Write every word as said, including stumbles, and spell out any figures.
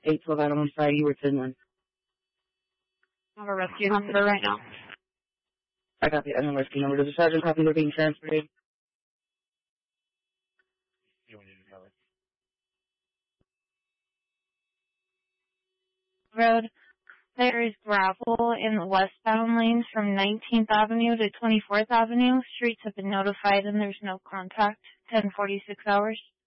eight twelve Adam on Friday, you were Finland. I have a rescue number right now. I got the other rescue number. Does the sergeant copy they're being transferred? You want to know it? Road. There is gravel in the westbound lanes from nineteenth Avenue to twenty-fourth Avenue. Streets have been notified and there's no contact. ten forty-six hours.